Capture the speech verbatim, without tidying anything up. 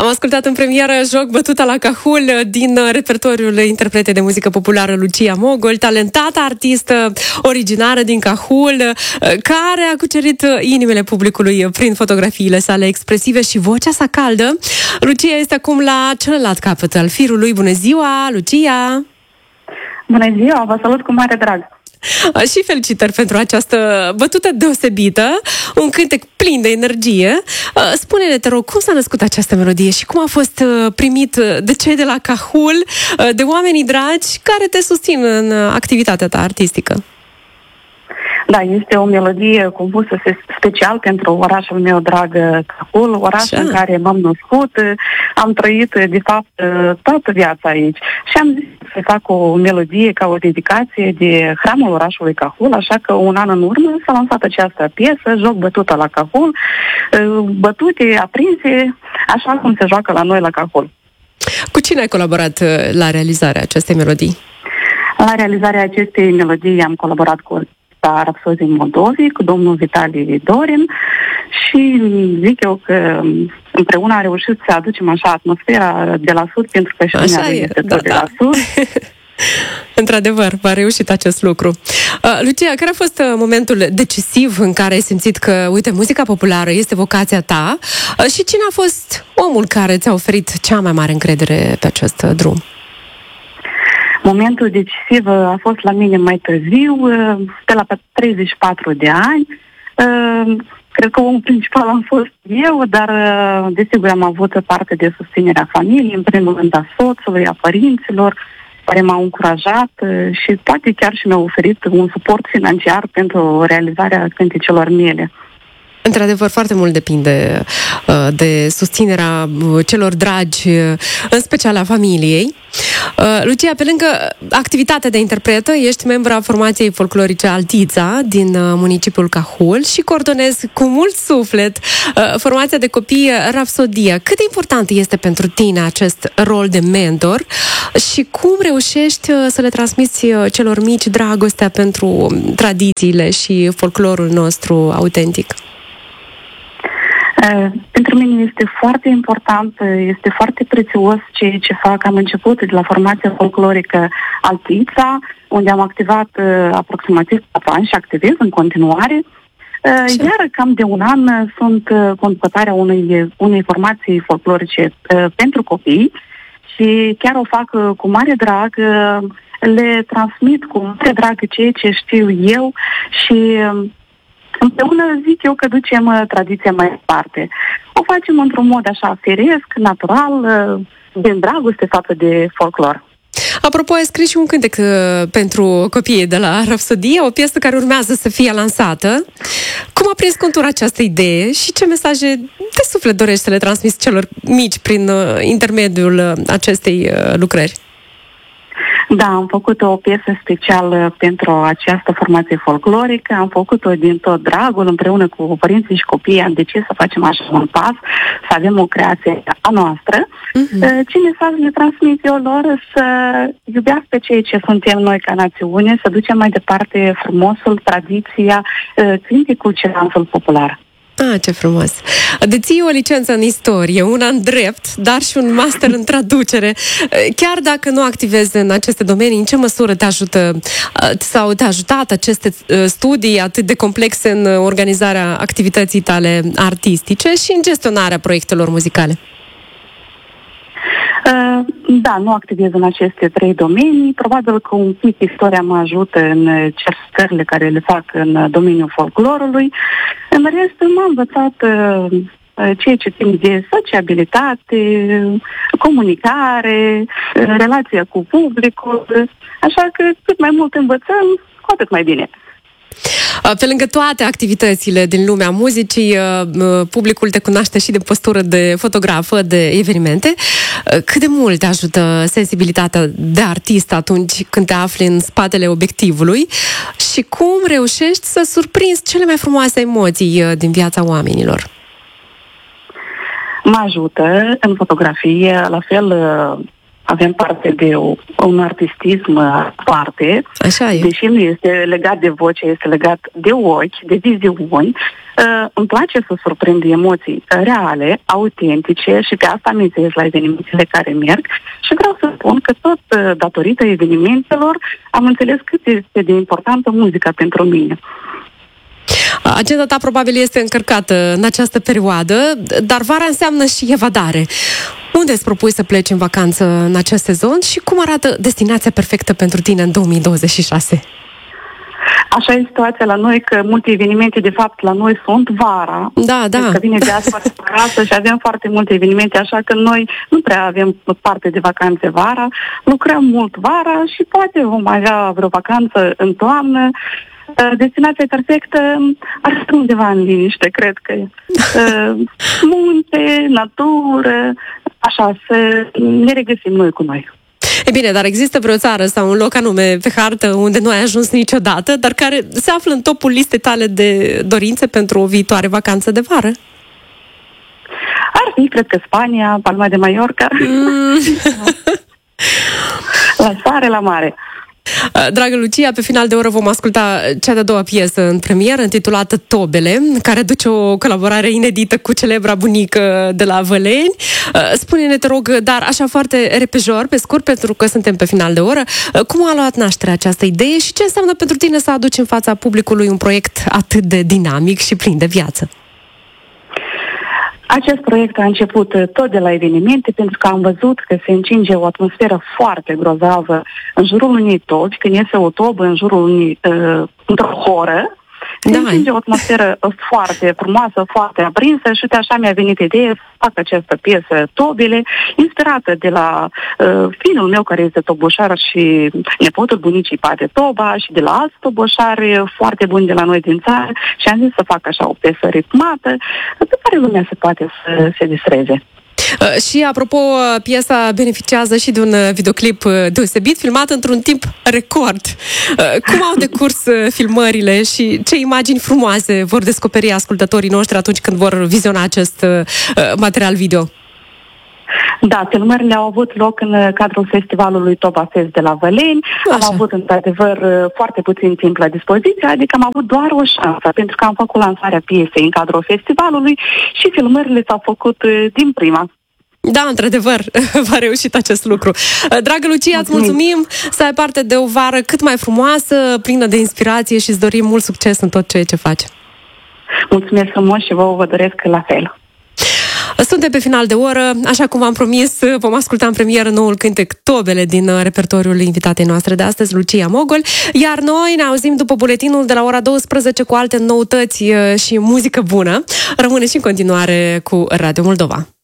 Am ascultat în premieră Joc bătuta la cahul din repertoriul interpretei de muzică populară Lucia Mogol, talentată artistă originară din Cahul, care a cucerit inimile publicului prin fotografiile sale expresive și vocea sa caldă. Lucia este acum la celălalt capăt al firului. Bună ziua, Lucia! Bună ziua, vă salut cu mare drag! Și felicitări pentru această bătută deosebită, un cântec plin de energie. Spune-ne, te rog, cum s-a născut această melodie și cum a fost primit de cei de la Cahul, de oamenii dragi care te susțin în activitatea ta artistică? Da, este o melodie compusă special pentru orașul meu drag, Cahul, oraș Așa. în care m-am născut, am trăit, de fapt, toată viața aici. Și am zis să fac o melodie ca o dedicație de hramul orașului Cahul, așa că un an în urmă s-a lansat această piesă, Joc bătută la Cahul, bătute, aprinse, așa cum se joacă la noi la Cahul. Cu cine ai colaborat la realizarea acestei melodii? La realizarea acestei melodii am colaborat cu Rapsodii Moldovii, cu domnul Vitali Dorin și zic eu că împreună a reușit să aducem așa atmosfera de la sud, pentru că și lumea este da, tot da. de la sud. Într-adevăr, v-a reușit acest lucru. Uh, Lucia, care a fost uh, momentul decisiv în care ai simțit că, uite, muzica populară este vocația ta uh, și cine a fost omul care ți-a oferit cea mai mare încredere pe acest uh, drum? Momentul decisiv a fost la mine mai târziu, pe la treizeci și patru de ani. Cred că omul principal am fost eu, dar desigur am avut parte de susținerea familiei, în primul rând a soțului, a părinților, care m-au încurajat și poate chiar și mi-au oferit un suport financiar pentru realizarea cânticelor mele. Într-adevăr, foarte mult depinde uh, de susținerea celor dragi, uh, în special a familiei. Uh, Lucia, pe lângă activitatea de interpretă, ești membra formației folclorice Altița din uh, municipiul Cahul și coordonezi cu mult suflet uh, formația de copii Rapsodia. Cât de important este pentru tine acest rol de mentor și cum reușești uh, să le transmiți uh, celor mici dragostea pentru tradițiile și folclorul nostru autentic? Uh, pentru mine este foarte important, este foarte prețios ceea ce fac. Am început de la formația folclorică Altița, unde am activat uh, aproximativ patru ani și activez în continuare. Uh, iar cam de un an sunt uh, conducătoarea unei, unei formații folclorice uh, pentru copii și chiar o fac uh, cu mare drag, uh, le transmit cu mare drag ceea ce știu eu și uh, împreună zic eu că ducem uh, tradiția mai departe. O facem într-un mod așa firesc, natural, uh, din dragoste față de folclor. Apropo, ai scris și un cântec uh, pentru copiii de la Rapsodie, o piesă care urmează să fie lansată. Cum a prins contur această idee și ce mesaje de suflet dorești să le transmiți celor mici prin uh, intermediul uh, acestei uh, lucrări? Da, am făcut o piesă specială pentru această formație folclorică, am făcut-o din tot dragul, împreună cu părinții și copiii, am decis să facem așa un pas, să avem o creație a noastră. Uh-huh. Ce mesaj le transmit eu lor? Să iubească pe cei ce suntem noi ca națiune, să ducem mai departe frumosul, tradiția, cântecul, celanțul popular. Ah, ce frumos! Deții o licență în istorie, una în drept, dar și un master în traducere. Chiar dacă nu activezi în aceste domenii, în ce măsură te ajută sau te-a ajutat aceste studii atât de complexe în organizarea activității tale artistice și în gestionarea proiectelor muzicale? Da, nu activez în aceste trei domenii. Probabil că un pic istoria mă ajută în cercetările care le fac în domeniul folclorului. În rest, m-am învățat ceea ce țin de sociabilitate, comunicare, relația cu publicul. Așa că cât mai mult învățăm, cu atât mai bine. Pe lângă toate activitățile din lumea muzicii, publicul te cunoaște și de postură de fotografă de evenimente. Cât de mult te ajută sensibilitatea de artist atunci când te afli în spatele obiectivului și cum reușești să surprinzi cele mai frumoase emoții din viața oamenilor? Mă ajută în fotografie, la fel avem parte de o, un artistism aparte, Așa e. Deși nu este legat de voce, este legat de ochi, de viziuni. Uh, îmi place să surprind emoții reale, autentice și pe asta amintesc la evenimentele care merg și vreau să spun că tot uh, datorită evenimentelor am înțeles cât este de importantă muzica pentru mine. Agenda ta probabil este încărcată în această perioadă, dar vara înseamnă și evadare. Unde îți propui să pleci în vacanță în acest sezon și cum arată destinația perfectă pentru tine în două mii douăzeci și șase? Așa e situația la noi, că multe evenimente, de fapt, la noi sunt vara. Da, da. Că vine diaspora acasă și avem foarte multe evenimente, așa că noi nu prea avem parte de vacanțe vara, lucrăm mult vara și poate vom avea vreo vacanță în toamnă. Destinația perfectă ar fi undeva în liniște, cred că munte, natură, așa, să ne regăsim noi cu noi. E bine, dar există vreo țară sau un loc anume pe hartă unde nu ai ajuns niciodată, dar care se află în topul listei tale de dorințe pentru o viitoare vacanță de vară? Ar fi, cred că Spania, Palma de Mallorca. Mm. La soare, la mare. Dragă Lucia, pe final de oră vom asculta cea de-a doua piesă în premieră, intitulată Tobele, care duce o colaborare inedită cu celebra bunică de la Văleni. Spune-ne, te rog, dar așa foarte repejor, pe scurt, pentru că suntem pe final de oră, cum a luat naștere această idee și ce înseamnă pentru tine să aduci în fața publicului un proiect atât de dinamic și plin de viață? Acest proiect a început tot de la evenimente, pentru că am văzut că se încinge o atmosferă foarte grozavă în jurul unei tobi, când iese o tobă în jurul unei, uh, într-o horă. Se da. încinge o atmosferă foarte frumoasă, foarte aprinsă și de așa mi-a venit ideea să fac această piesă Tobele, inspirată de la uh, fiul meu care este toboșar și nepotul bunicii Pate Toba și de la alți toboșari foarte buni de la noi din țară și am zis să fac așa o piesă ritmată pe care lumea se poate să se distreze. Uh, și, apropo, piesa beneficiază și de un videoclip deosebit, filmat într-un timp record. Uh, cum au decurs filmările și ce imagini frumoase vor descoperi ascultătorii noștri atunci când vor viziona acest uh, material video? Da, filmările au avut loc în cadrul festivalului Toba Fest de la Văleni. Așa. Am avut, într-adevăr, foarte puțin timp la dispoziție, adică am avut doar o șansă, pentru că am făcut lansarea piesei în cadrul festivalului și filmările s-au făcut din prima. Da, într-adevăr, v-a reușit acest lucru. Dragă Lucia, îți mulțumim, să ai parte de o vară cât mai frumoasă, plină de inspirație și îți dorim mult succes în tot ceea ce faci. Mulțumesc frumos și vouă vă doresc la fel. Suntem pe final de oră, așa cum v-am promis, vom asculta în premieră noul cântec Tobele din repertoriul invitatei noastre de astăzi, Lucia Mogol, iar noi ne auzim după buletinul de la ora douăsprezece cu alte noutăți și muzică bună. Rămâneți și în continuare cu Radio Moldova.